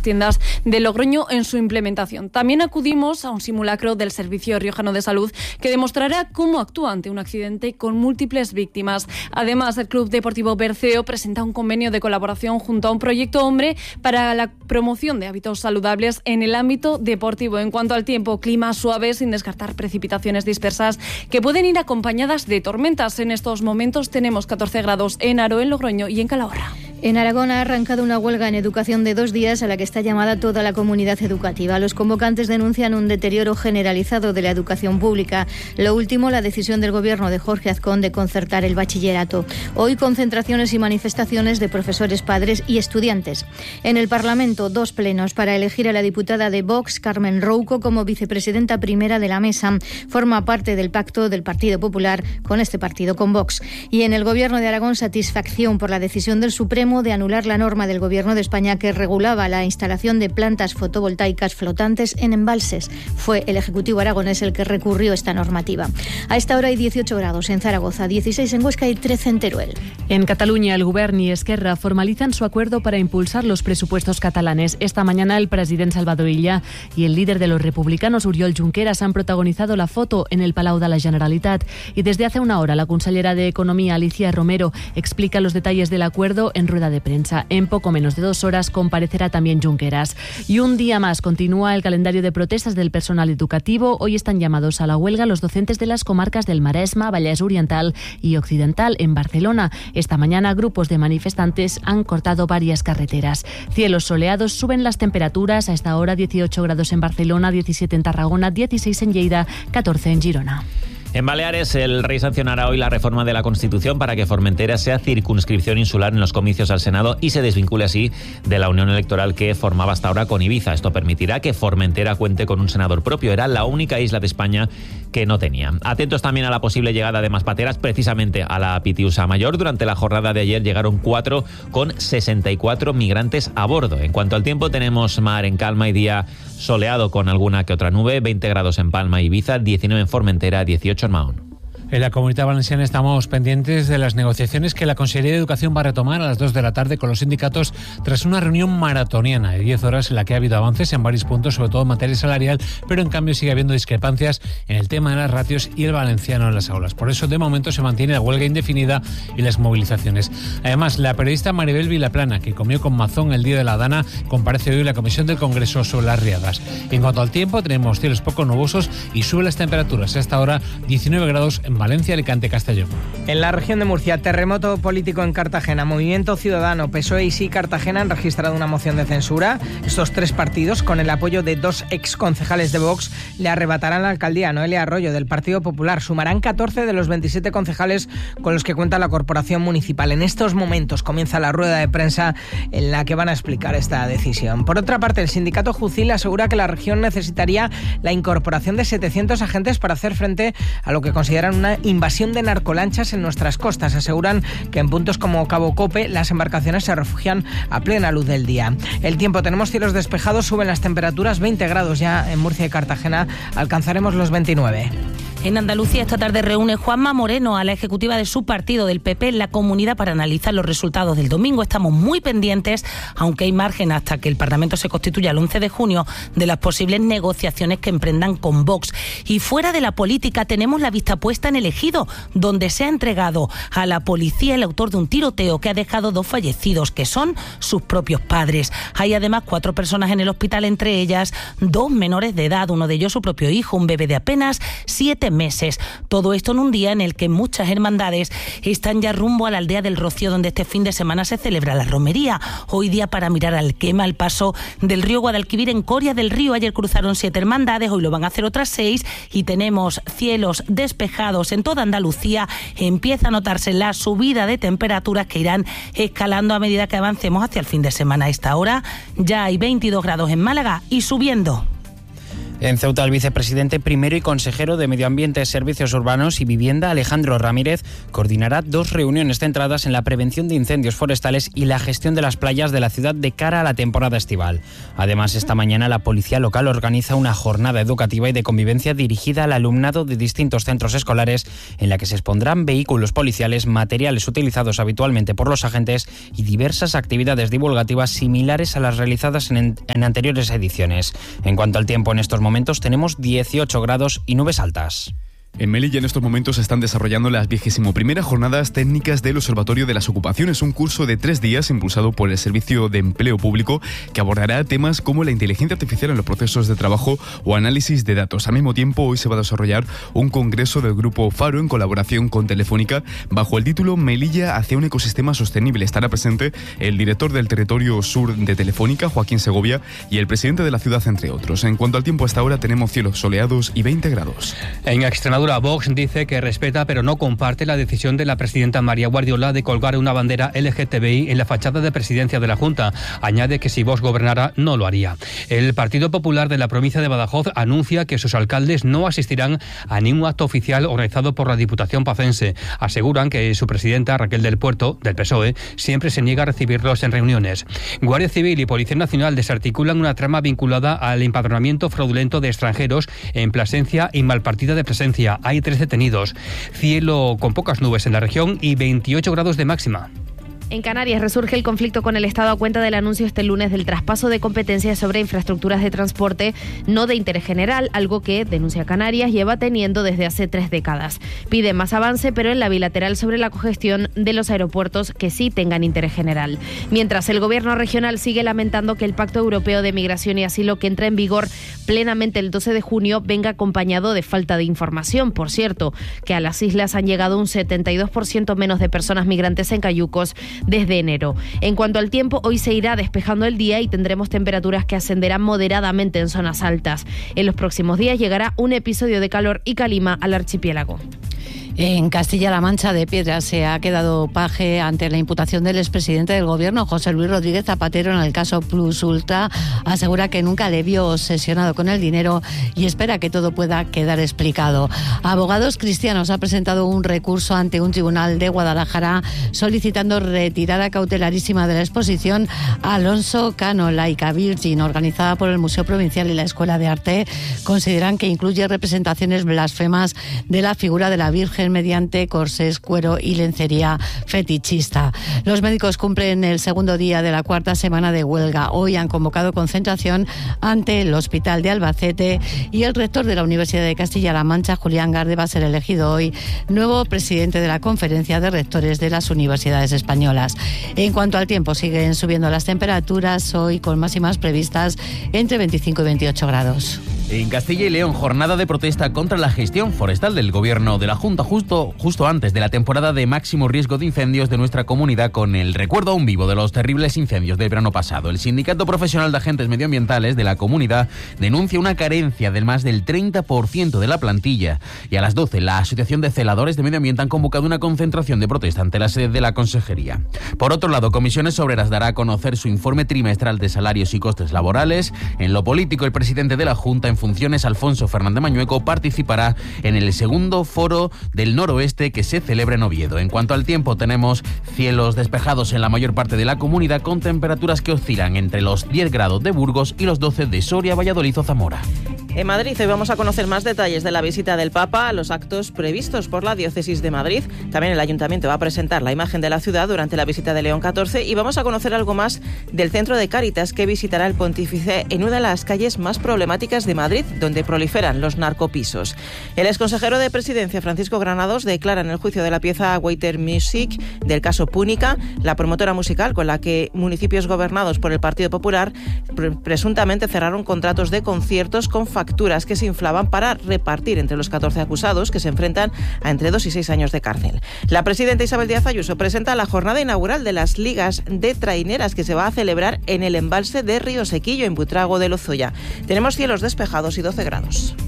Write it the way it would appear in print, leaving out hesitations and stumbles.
tiendas de Logroño en su implementación. También acudimos a un simulacro del Servicio Riojano de Salud que demostrará cómo actúa ante un accidente con múltiples víctimas. Además, el Club Deportivo Berceo presenta un convenio de colaboración junto a un proyecto Hombre para la promoción de hábitos saludables en el ámbito deportivo. En cuanto al tiempo, clima suave sin descartar precipitaciones dispersas que pueden ir acompañadas de tormentas. En estos momentos tenemos 14 grados en Aro, en Logroño y en Calahorra. En Aragón ha arrancado una huelga en educación de 2 días a la que está llamada toda la comunidad educativa. Los convocantes denuncian un deterioro generalizado de la educación pública. Lo último, la decisión del Gobierno de Jorge Azcón de concertar el bachillerato. Hoy, concentraciones y manifestaciones de profesores, padres y estudiantes. En el Parlamento, 2 plenos para elegir a la diputada de Vox, Carmen Rouco, como vicepresidenta primera de la mesa. Forma parte del pacto del Partido Popular con este partido, con Vox. Y en el Gobierno de Aragón, satisfacción por la decisión del Supremo de anular la norma del Gobierno de España que regulaba la instalación de plantas fotovoltaicas flotantes en embalses. Fue el Ejecutivo aragonés el que recurrió esta normativa. A esta hora hay 18 grados en Zaragoza, 16 en Huesca y 13 en Teruel. En Cataluña, el Govern y Esquerra formalizan su acuerdo para impulsar los presupuestos catalanes. Esta mañana, el presidente Salvador Illa y el líder de los republicanos, Oriol Junqueras, han protagonizado la foto en el Palau de la Generalitat. Y desde hace una hora, la consellera de Economía, Alicia Romero, explica los detalles del acuerdo en rueda de prensa. En poco menos de 2 horas comparecerá también Junqueras. Y un día más continúa el calendario de protestas del personal educativo. Hoy están llamados a la huelga los docentes de las comarcas del Maresma, Vallès Oriental y Occidental en Barcelona. Esta mañana grupos de manifestantes han cortado varias carreteras. Cielos soleados, suben las temperaturas. A esta hora 18 grados en Barcelona, 17 en Tarragona, 16 en Lleida, 14 en Girona. En Baleares, el rey sancionará hoy la reforma de la Constitución para que Formentera sea circunscripción insular en los comicios al Senado y se desvincule así de la unión electoral que formaba hasta ahora con Ibiza. Esto permitirá que Formentera cuente con un senador propio. Era la única isla de España que no tenía. Atentos también a la posible llegada de más pateras, precisamente a la Pitiusa Mayor. Durante la jornada de ayer llegaron 4 con 64 migrantes a bordo. En cuanto al tiempo, tenemos mar en calma y día soleado con alguna que otra nube, 20 grados en Palma y Ibiza, 19 en Formentera, 18 en Mahón. En la Comunidad Valenciana estamos pendientes de las negociaciones que la Consellería de Educación va a retomar a las 2 de la tarde con los sindicatos tras una reunión maratoniana de 10 horas en la que ha habido avances en varios puntos, sobre todo en materia salarial, pero en cambio sigue habiendo discrepancias en el tema de las ratios y el valenciano en las aulas. Por eso, de momento, se mantiene la huelga indefinida y las movilizaciones. Además, la periodista Maribel Vilaplana, que comió con Mazón el día de la Dana, comparece hoy en la Comisión del Congreso sobre las riadas. En cuanto al tiempo, tenemos cielos poco nubosos y suben las temperaturas. Hasta ahora, 19 grados en Valencia, Alicante, Castellón. En la región de Murcia, terremoto político en Cartagena. Movimiento Ciudadano, PSOE y Sí Cartagena han registrado una moción de censura. Estos 3 partidos, con el apoyo de 2 exconcejales de Vox, le arrebatarán la alcaldía a Noelia Arroyo del Partido Popular. Sumarán 14 de los 27 concejales con los que cuenta la corporación municipal. En estos momentos comienza la rueda de prensa en la que van a explicar esta decisión. Por otra parte, el sindicato Jucil asegura que la región necesitaría la incorporación de 700 agentes para hacer frente a lo que consideran una invasión de narcolanchas en nuestras costas. Aseguran que en puntos como Cabo Cope las embarcaciones se refugian a plena luz del día. El tiempo, tenemos cielos despejados, suben las temperaturas, 20 grados ya en Murcia y Cartagena, alcanzaremos los 29. En Andalucía esta tarde reúne Juanma Moreno a la ejecutiva de su partido, del PP, en la Comunidad para analizar los resultados del domingo. Estamos muy pendientes, aunque hay margen hasta que el Parlamento se constituya el 11 de junio, de las posibles negociaciones que emprendan con Vox. Y fuera de la política tenemos la vista puesta en el Ejido, donde se ha entregado a la policía el autor de un tiroteo que ha dejado 2 fallecidos, que son sus propios padres. Hay además 4 personas en el hospital, entre ellas 2 menores de edad, uno de ellos su propio hijo, un bebé de apenas 7 meses. Todo esto en un día en el que muchas hermandades están ya rumbo a la aldea del Rocío, donde este fin de semana se celebra la romería. Hoy día para mirar al quema, al paso del río Guadalquivir en Coria del Río. Ayer cruzaron 7 hermandades, hoy lo van a hacer otras 6 y tenemos cielos despejados en toda Andalucía. Empieza a notarse la subida de temperaturas que irán escalando a medida que avancemos hacia el fin de semana. A esta hora ya hay 22 grados en Málaga y subiendo. En Ceuta, el vicepresidente primero y consejero de Medio Ambiente, Servicios Urbanos y Vivienda, Alejandro Ramírez, coordinará 2 reuniones centradas en la prevención de incendios forestales y la gestión de las playas de la ciudad de cara a la temporada estival. Además, esta mañana la policía local organiza una jornada educativa y de convivencia dirigida al alumnado de distintos centros escolares, en la que se expondrán vehículos policiales, materiales utilizados habitualmente por los agentes y diversas actividades divulgativas similares a las realizadas en anteriores ediciones. En cuanto al tiempo, en estos momentos tenemos 18 grados y nubes altas. En Melilla en estos momentos se están desarrollando las 21ª Jornadas Técnicas del Observatorio de las Ocupaciones, un curso de 3 días impulsado por el Servicio de Empleo Público que abordará temas como la inteligencia artificial en los procesos de trabajo o análisis de datos. Al mismo tiempo, hoy se va a desarrollar un congreso del Grupo Faro en colaboración con Telefónica bajo el título Melilla hacia un ecosistema sostenible. Estará presente el director del Territorio Sur de Telefónica, Joaquín Segovia, y el presidente de la ciudad, entre otros. En cuanto al tiempo, hasta ahora tenemos cielos soleados y 20 grados. En Extremadura, Vox dice que respeta pero no comparte la decisión de la presidenta María Guardiola de colgar una bandera LGTBI en la fachada de presidencia de la Junta. Añade que si Vox gobernara no lo haría. El Partido Popular de la provincia de Badajoz anuncia que sus alcaldes no asistirán a ningún acto oficial organizado por la Diputación pacense. Aseguran que su presidenta, Raquel del Puerto, del PSOE, siempre se niega a recibirlos en reuniones. Guardia Civil y Policía Nacional desarticulan una trama vinculada al empadronamiento fraudulento de extranjeros en Plasencia y Malpartida de Plasencia. Hay 3 detenidos. Cielo con pocas nubes en la región y 28 grados de máxima. En Canarias resurge el conflicto con el Estado a cuenta del anuncio este lunes del traspaso de competencias sobre infraestructuras de transporte no de interés general, algo que, denuncia Canarias, lleva teniendo desde hace 3 décadas. Pide más avance, pero en la bilateral sobre la cogestión de los aeropuertos que sí tengan interés general. Mientras, el gobierno regional sigue lamentando que el Pacto Europeo de Migración y Asilo, que entra en vigor plenamente el 12 de junio, venga acompañado de falta de información. Por cierto, que a las islas han llegado un 72% menos de personas migrantes en cayucos desde enero. En cuanto al tiempo, hoy se irá despejando el día y tendremos temperaturas que ascenderán moderadamente en zonas altas. En los próximos días llegará un episodio de calor y calima al archipiélago. En Castilla-La Mancha, de Piedra se ha quedado paje ante la imputación del expresidente del gobierno, José Luis Rodríguez Zapatero, en el caso Plus Ultra. Asegura que nunca le vio obsesionado con el dinero y espera que todo pueda quedar explicado. Abogados Cristianos ha presentado un recurso ante un tribunal de Guadalajara solicitando retirada cautelarísima de la exposición Alonso Cano, Laica Virgin, organizada por el Museo Provincial y la Escuela de Arte. Consideran que incluye representaciones blasfemas de la figura de la Virgen mediante corsés, cuero y lencería fetichista. Los médicos cumplen el segundo día de la 4ª semana de huelga. Hoy han convocado concentración ante el Hospital de Albacete y el rector de la Universidad de Castilla-La Mancha, Julián Garde, va a ser elegido hoy nuevo presidente de la Conferencia de Rectores de las Universidades Españolas. En cuanto al tiempo, siguen subiendo las temperaturas, hoy con máximas previstas entre 25 y 28 grados. En Castilla y León, jornada de protesta contra la gestión forestal del gobierno de la Junta justo antes de la temporada de máximo riesgo de incendios de nuestra comunidad, con el recuerdo aún vivo de los terribles incendios del verano pasado. El Sindicato Profesional de Agentes Medioambientales de la comunidad denuncia una carencia del más del 30% de la plantilla, y a las 12 la Asociación de Celadores de Medio Ambiente han convocado una concentración de protesta ante la sede de la Consejería. Por otro lado, Comisiones Obreras dará a conocer su informe trimestral de salarios y costes laborales. En lo político, el presidente de la Junta en funciones, Alfonso Fernández Mañueco, participará en el segundo foro del Noroeste que se celebra en Oviedo. En cuanto al tiempo, tenemos cielos despejados en la mayor parte de la comunidad, con temperaturas que oscilan entre los 10 grados de Burgos y los 12 de Soria, Valladolid o Zamora. En Madrid hoy vamos a conocer más detalles de la visita del Papa a los actos previstos por la Diócesis de Madrid. También el Ayuntamiento va a presentar la imagen de la ciudad durante la visita de León XIV, y vamos a conocer algo más del Centro de Cáritas que visitará el Pontífice en una de las calles más problemáticas de Madrid, donde proliferan los narcopisos. El exconsejero de Presidencia, Francisco Granados, declara en el juicio de la pieza Waiter Music del caso Púnica, la promotora musical con la que municipios gobernados por el Partido Popular presuntamente cerraron contratos de conciertos con facturas que se inflaban para repartir entre los 14 acusados, que se enfrentan a entre 2 y 6 años de cárcel. La presidenta Isabel Díaz Ayuso presenta la jornada inaugural de las ligas de traineras que se va a celebrar en el embalse de Río Sequillo, en Buitrago de Lozoya. Tenemos cielos despejados y 12 grados.